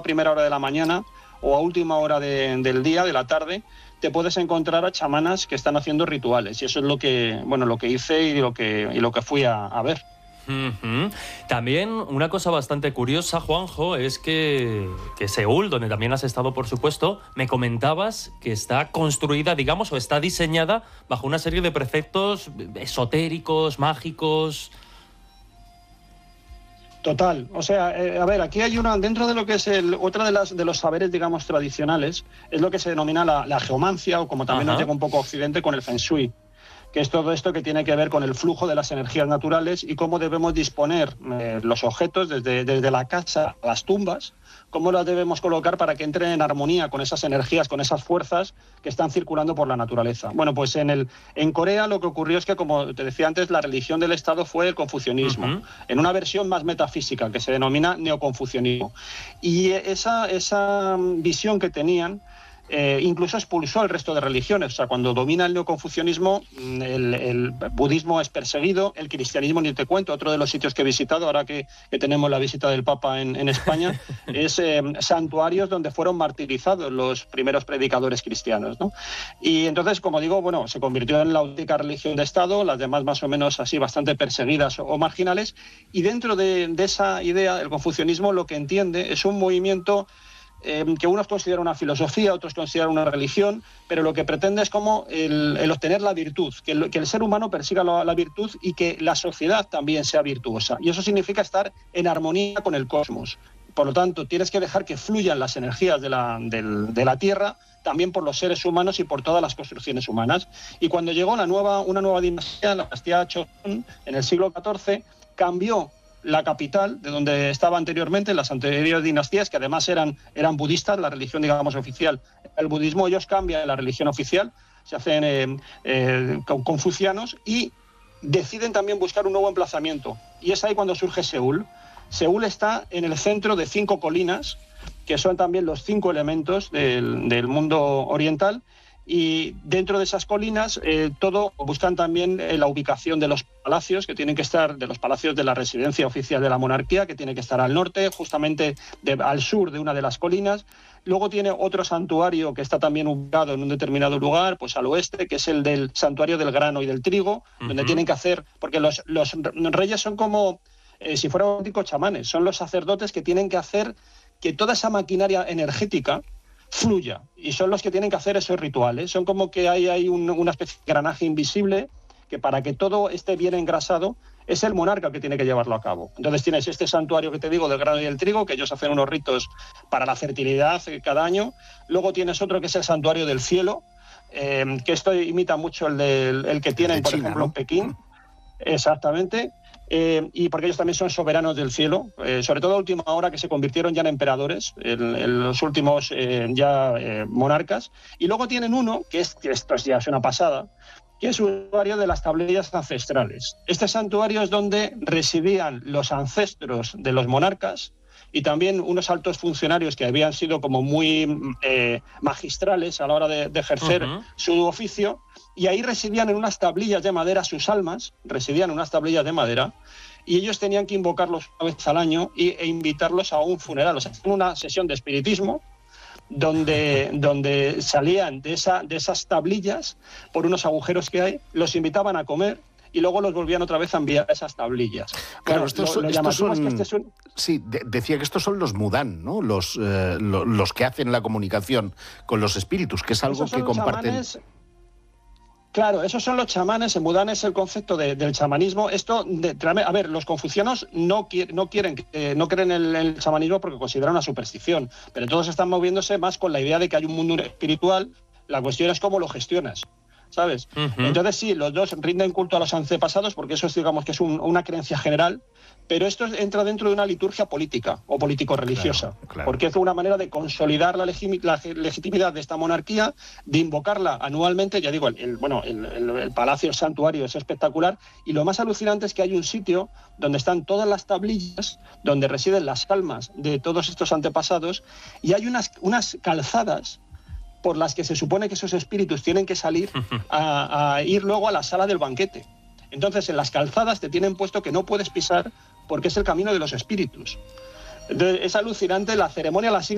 primera hora de la mañana o a última hora del día, de la tarde, te puedes encontrar a chamanas que están haciendo rituales. Y eso es lo que hice y lo que fui a ver. Uh-huh. También una cosa bastante curiosa, Juanjo, es que Seúl, donde también has estado, por supuesto, me comentabas que está construida, digamos, o está diseñada bajo una serie de preceptos esotéricos, mágicos. Total, o sea, a ver, aquí hay dentro de lo que es otra de los saberes, digamos, tradicionales, es lo que se denomina la geomancia, o como también nos llega un poco a Occidente, con el Feng Shui, que es todo esto que tiene que ver con el flujo de las energías naturales y cómo debemos disponer los objetos desde la casa a las tumbas, cómo las debemos colocar para que entren en armonía con esas energías, con esas fuerzas que están circulando por la naturaleza. Bueno, pues en Corea lo que ocurrió es que, como te decía antes, la religión del Estado fue el confucianismo, en una versión más metafísica que se denomina neoconfucianismo. Y esa visión que tenían incluso expulsó el resto de religiones. O sea, cuando domina el neoconfucianismo, el budismo es perseguido, el cristianismo ni te cuento. Otro de los sitios que he visitado, ahora que tenemos la visita del Papa en España, es santuarios donde fueron martirizados los primeros predicadores cristianos, ¿no? Y entonces, como digo, bueno, se convirtió en la única religión de Estado, las demás más o menos así, bastante perseguidas o marginales, y dentro de esa idea, el confucianismo lo que entiende es un movimiento que unos consideran una filosofía, otros consideran una religión, pero lo que pretende es como el obtener la virtud, que el ser humano persiga la virtud y que la sociedad también sea virtuosa. Y eso significa estar en armonía con el cosmos. Por lo tanto, tienes que dejar que fluyan las energías de la Tierra también por los seres humanos y por todas las construcciones humanas. Y cuando llegó una nueva dinastía, la dinastía Joseon, en el siglo XIV, cambió la capital de donde estaba anteriormente, las anteriores dinastías, que además eran budistas, la religión, digamos, oficial, el budismo. Ellos cambian la religión oficial, se hacen confucianos y deciden también buscar un nuevo emplazamiento. Y es ahí cuando surge Seúl. Seúl está en el centro de 5 colinas, que son también los 5 elementos del mundo oriental. Y dentro de esas colinas, buscan también la ubicación de los palacios, que tienen que estar, de los palacios de la residencia oficial de la monarquía, que tiene que estar al norte, justamente al sur de una de las colinas. Luego tiene otro santuario que está también ubicado en un determinado lugar, pues al oeste, que es el del santuario del grano y del trigo, donde tienen que hacer, porque los reyes son como si fueran auténticos chamanes, son los sacerdotes que tienen que hacer que toda esa maquinaria energética fluya, y son los que tienen que hacer esos rituales. Son como que hay una especie de engranaje invisible que, para que todo esté bien engrasado, es el monarca que tiene que llevarlo a cabo. Entonces tienes este santuario que te digo del grano y del trigo, que ellos hacen unos ritos para la fertilidad cada año. Luego tienes otro que es el santuario del cielo, que esto imita mucho el que tienen, por ejemplo, en Pekín. Exactamente. Y porque ellos también son soberanos del cielo, sobre todo a última hora, que se convirtieron ya en emperadores, en los últimos monarcas. Y luego tienen uno, que esto ya es una pasada, que es un santuario de las tablillas ancestrales. Este santuario es donde residían los ancestros de los monarcas y también unos altos funcionarios que habían sido como muy magistrales a la hora de ejercer su oficio. Y ahí residían en unas tablillas de madera sus almas, residían en unas tablillas de madera, y ellos tenían que invocarlos una vez al año e invitarlos a un funeral. O sea, en una sesión de espiritismo donde salían de esas tablillas por unos agujeros que hay, los invitaban a comer y luego los volvían otra vez a enviar a esas tablillas. Claro, decía que estos son los mudan, ¿no? Los que hacen la comunicación con los espíritus, que es algo que comparten. Chamanes. Claro, esos son los chamanes. En Mudan es el concepto del chamanismo. A ver, los confucianos no creen en el chamanismo porque consideran una superstición, pero todos están moviéndose más con la idea de que hay un mundo espiritual. La cuestión es cómo lo gestionas, ¿sabes? Entonces sí, los dos rinden culto a los antepasados porque eso es, digamos, que es una creencia general, pero esto entra dentro de una liturgia política o político-religiosa, porque es una manera de consolidar la legitimidad de esta monarquía, de invocarla anualmente. Ya digo, el palacio, el santuario es espectacular, y lo más alucinante es que hay un sitio donde están todas las tablillas, donde residen las almas de todos estos antepasados, y hay unas calzadas por las que se supone que esos espíritus tienen que salir a ir luego a la sala del banquete. Entonces, en las calzadas te tienen puesto que no puedes pisar porque es el camino de los espíritus. Entonces, es alucinante. La ceremonia la siguen